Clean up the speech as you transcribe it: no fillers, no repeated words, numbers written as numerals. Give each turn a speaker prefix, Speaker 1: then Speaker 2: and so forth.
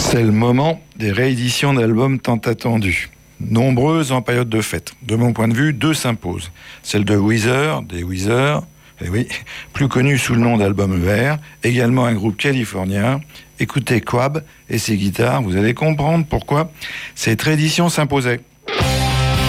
Speaker 1: C'est le moment des rééditions d'albums tant attendus. Nombreuses en période de fête. De mon point de vue, deux s'imposent. Celle de Weezer, des Weezer, eh oui, plus connu sous le nom d'Album Vert, également un groupe californien. Écoutez Quab et ses guitares, vous allez comprendre pourquoi cette réédition s'imposait.